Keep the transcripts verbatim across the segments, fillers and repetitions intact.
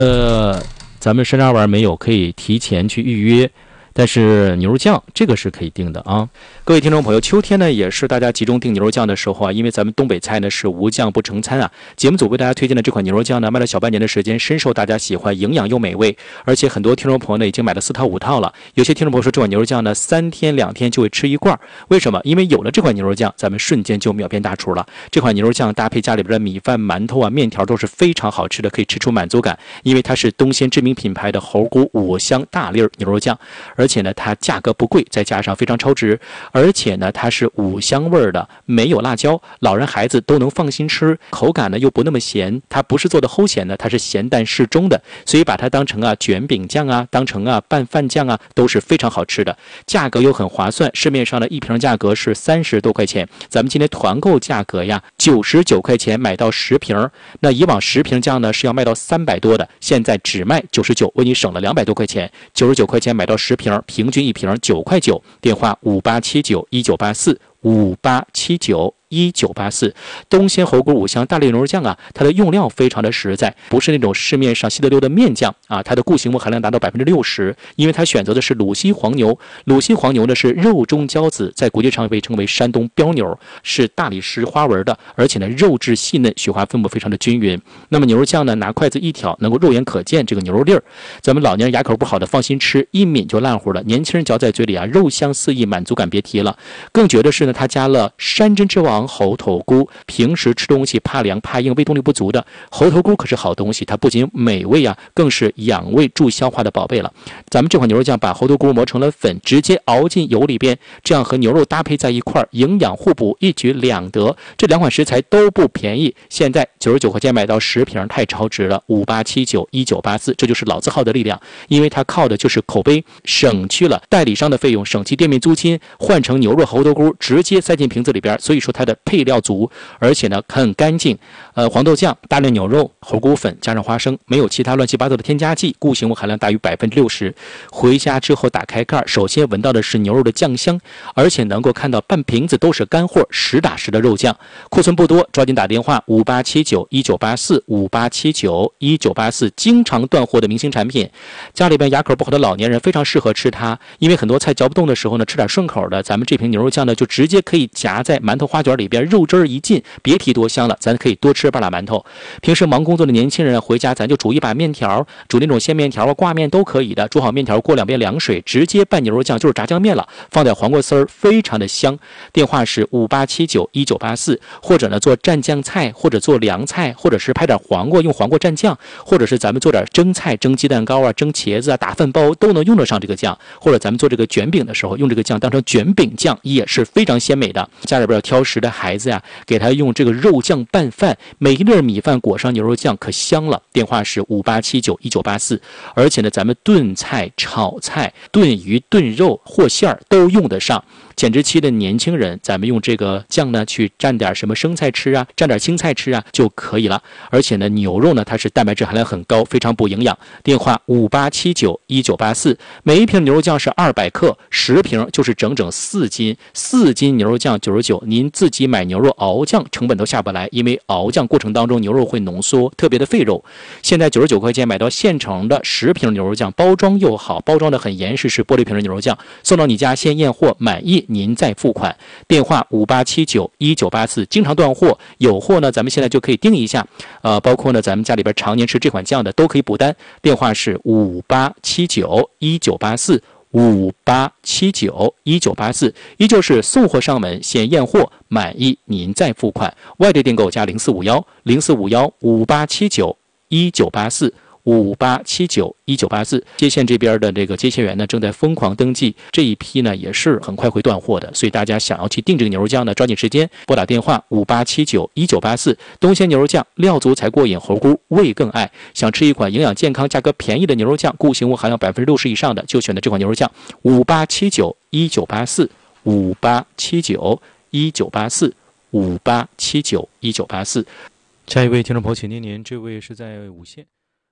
呃，咱们山楂丸没有，可以提前去预约。但是牛肉酱这个是可以定的啊，各位听众朋友，秋天呢也是大家集中订牛肉酱的时候啊，因为咱们东北菜呢是无酱不成餐啊。节目组为大家推荐的这款牛肉酱呢，卖了小半年的时间，深受大家喜欢，营养又美味，而且很多听众朋友呢已经买了四套五套了。有些听众朋友说这款牛肉酱呢三天两天就会吃一罐，为什么？因为有了这款牛肉酱，咱们瞬间就秒变大厨了。这款牛肉酱搭配家里边的米饭、馒头啊、面条都是非常好吃的，可以吃出满足感，因为它是东鲜知名品牌的猴菇五香大粒牛肉酱。而且呢，它价格不贵，再加上非常超值，而且呢，它是五香味的，没有辣椒，老人孩子都能放心吃，口感呢又不那么咸，它不是做的齁咸的，它是咸淡适中的，所以把它当成啊卷饼酱啊，当成啊拌饭酱啊，都是非常好吃的，价格又很划算，市面上的一瓶价格是三十多块钱，咱们今天团购价格呀九十九块钱买到十瓶，那以往十瓶酱呢是要卖到三百多的，现在只卖九十九，为你省了两百多块钱，九十九块钱买到十瓶。平均一瓶九块九，电话五八七九一九八四五八七九一九八四。东鲜猴菇五香大粒牛肉酱啊，它的用料非常的实在，不是那种市面上稀得溜的面酱啊，它的固形物含量达到百分之六十，因为它选择的是鲁西黄牛，鲁西黄牛呢是肉中骄子，在国际上被称为山东标牛，是大理石花纹的，而且呢肉质细嫩，雪花分布非常的均匀。那么牛肉酱呢，拿筷子一挑，能够肉眼可见这个牛肉粒儿，咱们老年人牙口不好的放心吃，一抿就烂乎了，年轻人嚼在嘴里啊，肉香四溢，满足感别提了。更绝的是呢，它加了山珍之王猴头菇，平时吃东西怕凉怕硬、胃动力不足的，猴头菇可是好东西，它不仅美味啊，更是养胃助消化的宝贝了。咱们这款牛肉酱把猴头菇磨成了粉，直接熬进油里边，这样和牛肉搭配在一块，营养互补，一举两得。这两款食材都不便宜，现在九十九块钱买到十瓶，太超值了。五八七九一九八四，这就是老字号的力量，因为它靠的就是口碑，省去了代理商的费用，省去店面租金，换成牛肉猴头菇直接塞进瓶子里边，所以说它的配料足，而且呢很干净。呃，黄豆酱、大粒牛肉、猴菇粉加上花生，没有其他乱七八糟的添加剂，固形物含量大于百分之六十。回家之后打开盖，首先闻到的是牛肉的酱香，而且能够看到半瓶子都是干货，实打实的肉酱。库存不多，抓紧打电话五八七九一九八四五八七九一九八四，经常断货的明星产品，家里边牙口不好的老年人非常适合吃它，因为很多菜嚼不动的时候呢，吃点顺口的，咱们这瓶牛肉酱呢就直接可以夹在馒头花卷里边，肉汁儿一进，别提多香了，咱可以多吃半拉馒头。平时忙工作的年轻人回家，咱就煮一把面条，煮那种鲜面条啊、挂面都可以的，煮好面条过两遍凉水，直接拌牛肉酱就是炸酱面了，放点黄瓜丝儿，非常的香。电话是五八七九一九八四，或者呢做蘸酱菜，或者做凉菜，或者是拍点黄瓜用黄瓜蘸酱，或者是咱们做点蒸菜、蒸鸡蛋糕啊、蒸茄子啊、打饭包都能用得上这个酱，或者咱们做这个卷饼的时候用这个酱当成卷饼酱也是非常鲜美的。家里边有挑食的孩子呀，给他用这个肉酱拌饭，每一粒米饭裹上牛肉酱可香了。电话是五八七九一九八四，而且呢咱们炖菜、炒菜、炖鱼、炖肉或馅儿都用得上。减脂期的年轻人，咱们用这个酱呢去蘸点什么生菜吃啊，蘸点青菜吃啊就可以了。而且呢牛肉呢它是蛋白质含量很高，非常补营养。电话五八七九一九八四，每一瓶牛肉酱是二百克，十瓶就是整整四斤，四斤牛肉酱九十九，您自己买牛肉熬酱成本都下不来，因为熬酱过程当中牛肉会浓缩，特别的费肉。现在九十九块钱买到现成的十瓶牛肉酱，包装又好，包装的很严实，是玻璃瓶的牛肉酱，送到你家先验货，满意您再付款。电话五八七九一九八四，经常断货，有货呢咱们现在就可以订一下，呃，包括呢咱们家里边常年吃这款酱的都可以补单。电话是五八七九一九八四五八七九一九八四，依旧是送货上门，先验货，满意您再付款。外地订购加零四五幺零四五幺五八七九一九八四。五八七九一九八四，接线这边的这个接线员呢正在疯狂登记，这一批呢也是很快会断货的，所以大家想要去订这个牛肉酱呢，抓紧时间拨打电话五八七九一九八四。东鲜牛肉酱，料足才过瘾，猴菇味更爱。想吃一款营养健康、价格便宜的牛肉酱，固形物含量百分之六十以上的，就选择这款牛肉酱。五八七九一九八四，五八七九一九八四，五八七九一九八四。下一位听众朋友，请念念，这位是在五线。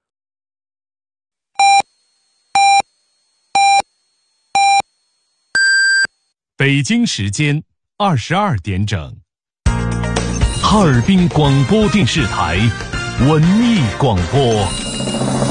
北京时间二十二点整，哈尔滨广播电视台文艺广播。